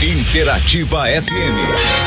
Interativa FM.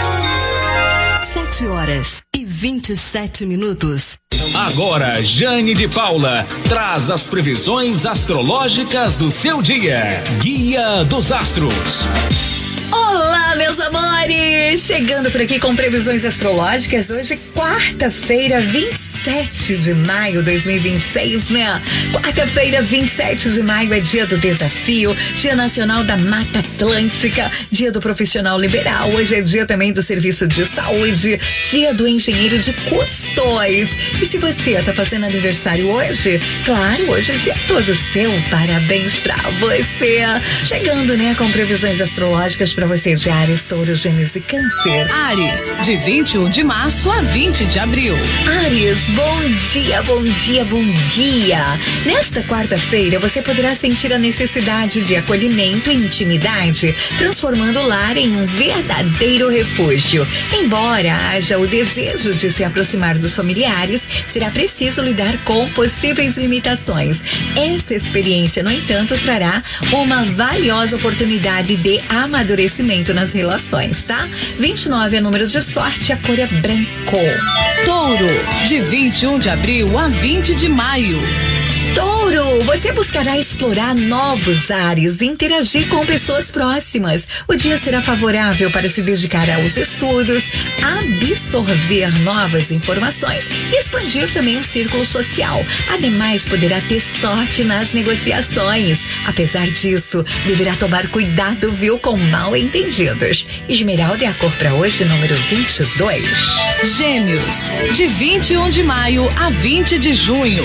7h27. Agora, Jane de Paula traz as previsões astrológicas do seu dia. Guia dos Astros. Olá, meus amores! Chegando por aqui com previsões astrológicas. Hoje, quarta-feira, 27 de maio de 2026, né? Quarta-feira, 27 de maio é dia do desafio, dia nacional da Mata Atlântica, dia do profissional liberal. Hoje é dia também do serviço de saúde, dia do engenheiro de custóis. E se você tá fazendo aniversário hoje, claro, hoje é dia todo seu. Parabéns pra você. Chegando, né, com previsões astrológicas pra você de Áries, Touro, Gêmeos e Câncer. Áries, de 21 de março a 20 de abril. Áries, bom dia, bom dia, bom dia. Nesta quarta-feira, você poderá sentir a necessidade de acolhimento e intimidade, transformando o lar em um verdadeiro refúgio. Embora haja o desejo de se aproximar dos familiares, será preciso lidar com possíveis limitações. Essa experiência, no entanto, trará uma valiosa oportunidade de amadurecimento nas relações, tá? 29 é número de sorte, a cor é branco. Touro, de 21 de abril a 20 de maio. Touro, você buscará explorar novos ares e interagir com pessoas próximas. O dia será favorável para se dedicar aos estudos, absorver novas informações e expandir também o círculo social. Ademais, poderá ter sorte nas negociações. Apesar disso, deverá tomar cuidado, viu, com mal-entendidos. Esmeralda é a cor para hoje, número 22. Gêmeos, de 21 de maio a 20 de junho.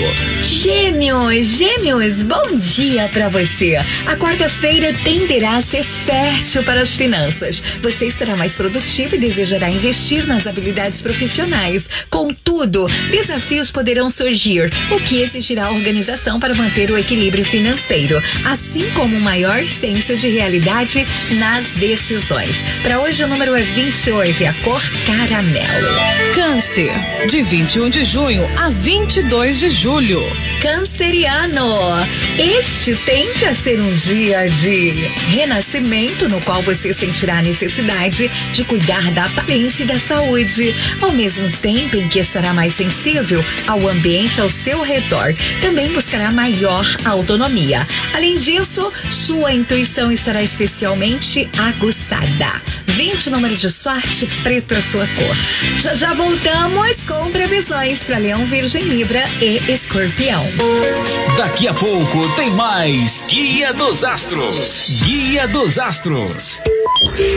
Gêmeos, bom dia pra você. A quarta-feira tenderá a ser fértil para as finanças. Você estará mais produtivo e desejará investir nas habilidades profissionais. Contudo, desafios poderão surgir, o que exigirá organização para manter o equilíbrio financeiro, assim como um maior senso de realidade nas decisões. Para hoje o número é 28 e a cor caramelo. Câncer, de 21 de junho a 22 de julho. Canceriano, este tende a ser um dia de renascimento, no qual você sentirá a necessidade de cuidar da aparência e da saúde, ao mesmo tempo em que estará mais sensível ao ambiente ao seu redor. Também buscará maior autonomia. Além disso, sua intuição estará especialmente aguçada. 20, número de sorte, preto é sua cor. Já voltamos com previsões para Leão, Virgem, Libra e Escorpião. Daqui a pouco tem mais Guia dos Astros. Guia dos Astros.